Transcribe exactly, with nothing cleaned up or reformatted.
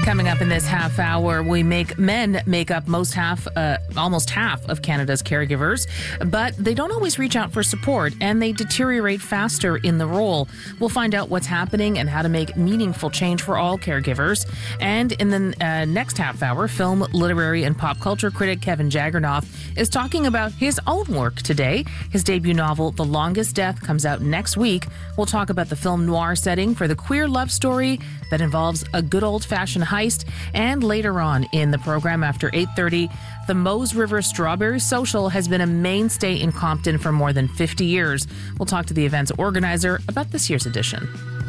Coming up in this half hour, we make men make up most half, uh, almost half of Canada's caregivers, but they don't always reach out for support and they deteriorate faster in the role. We'll find out what's happening and how to make meaningful change for all caregivers. And in the uh, next half hour, film, literary, and pop culture critic Kevin Jagernauth is talking about his own work today. His debut novel, The Longest Death, comes out next week. We'll talk about the film noir setting for the queer love story that involves a good old-fashioned heist. And later on in the program after eight thirty, the Mose River Strawberry Social has been a mainstay in Compton for more than fifty years. We'll talk to the event's organizer about this year's edition.